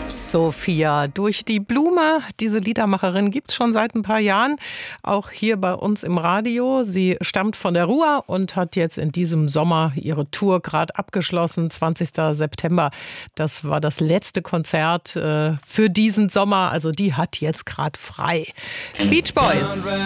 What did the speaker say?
Sophia durch die Blume. Diese Liedermacherin gibt es schon seit ein paar Jahren, auch hier bei uns im Radio. Sie stammt von der Ruhr und hat jetzt in diesem Sommer ihre Tour gerade abgeschlossen. 20. September, das war das letzte Konzert für diesen Sommer. Also die hat jetzt gerade frei. Beach Boys.